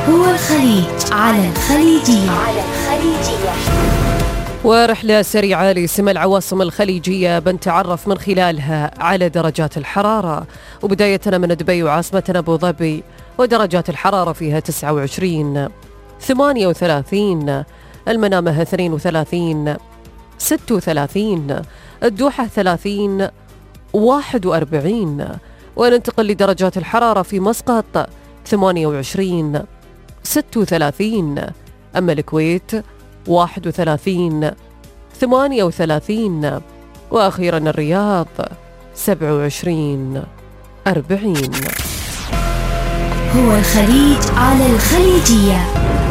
هو الخليج على الخليجية. ورحلة سريعة لسمى العواصم الخليجية بنتعرف من خلالها على درجات الحرارة، وبداية من دبي وعاصمتنا أبو ظبي، ودرجات الحرارة فيها 29 38، المنامة 32 36، الدوحة 30 41. وننتقل لدرجات الحرارة في مسقط 28 36، أما الكويت 31 38، وأخيرا الرياض 27 40. هو الخليج على الخليجية.